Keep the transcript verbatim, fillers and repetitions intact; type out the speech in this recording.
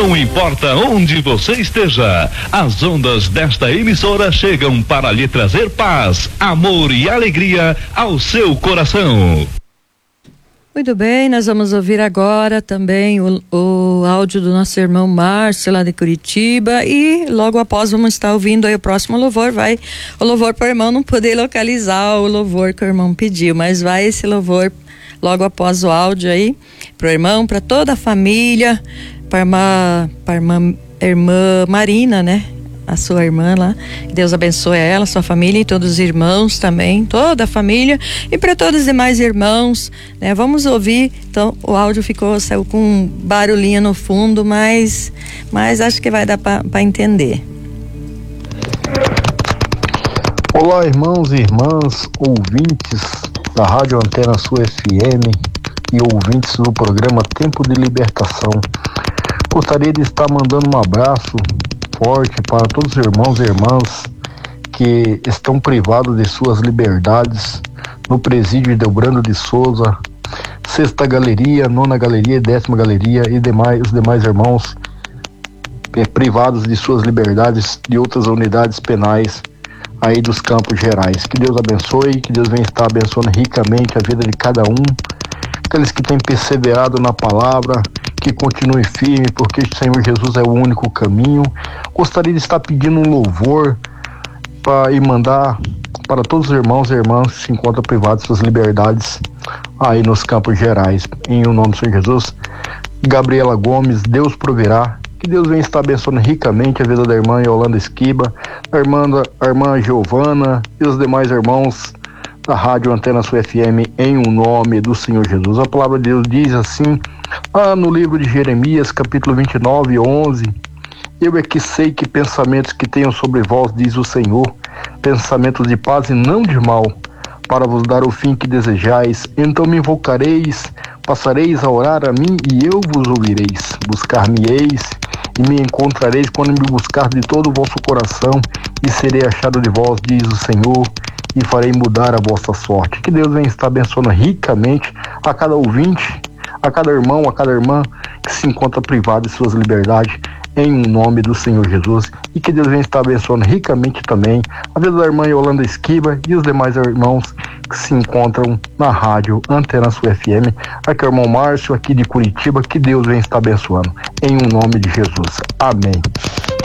Não importa onde você esteja, as ondas desta emissora chegam para lhe trazer paz, amor e alegria ao seu coração. Muito bem, nós vamos ouvir agora também o, o áudio do nosso irmão Márcio, lá de Curitiba, e logo após vamos estar ouvindo aí o próximo louvor. Vai o louvor para o irmão não poder localizar o louvor que o irmão pediu, mas vai esse louvor logo após o áudio aí, para o irmão, para toda a família, para a irmã, para a irmã, irmã Marina, né? A sua irmã lá, que Deus abençoe ela, sua família e todos os irmãos também, toda a família, e para todos os demais irmãos, né? Vamos ouvir. Então o áudio ficou, saiu com um barulhinho no fundo, mas, mas acho que vai dar para entender. Olá, irmãos e irmãs, ouvintes da Rádio Antena Sul F M e ouvintes do programa Tempo de Libertação. Gostaria de estar mandando um abraço forte para todos os irmãos e irmãs que estão privados de suas liberdades no presídio de Delbrando de Souza, Sexta Galeria, Nona Galeria, Décima Galeria e demais, os demais irmãos eh, privados de suas liberdades de outras unidades penais aí dos Campos Gerais. Que Deus abençoe, que Deus venha estar abençoando ricamente a vida de cada um, aqueles que têm perseverado na palavra, que continue firme, porque o Senhor Jesus é o único caminho. Gostaria de estar pedindo um louvor para e mandar para todos os irmãos e irmãs que se encontram privados de suas liberdades aí nos Campos Gerais. Em o nome do Senhor Jesus, Gabriela Gomes, Deus proverá. Que Deus venha estar abençoando ricamente a vida da irmã Yolanda Esquiba, a irmã, da, a irmã Giovana e os demais irmãos da Rádio Antena Sul F M, em o nome do Senhor Jesus. A palavra de Deus diz assim, lá no livro de Jeremias, capítulo vinte e nove, onze: Eu é que sei que pensamentos que tenho sobre vós, diz o Senhor, pensamentos de paz e não de mal, para vos dar o fim que desejais. Então me invocareis, passareis a orar a mim e eu vos ouvireis. Buscar-me-eis e me encontrareis quando me buscar de todo o vosso coração, e serei achado de vós, diz o Senhor, e farei mudar a vossa sorte. Que Deus venha estar abençoando ricamente a cada ouvinte, a cada irmão, a cada irmã que se encontra privado de suas liberdades, em nome do Senhor Jesus. E que Deus venha estar abençoando ricamente também a vida da irmã Yolanda Esquiba e os demais irmãos que se encontram na Rádio Antena Sul F M. Aqui é o irmão Márcio, aqui de Curitiba. Que Deus venha estar abençoando, em nome de Jesus. Amém.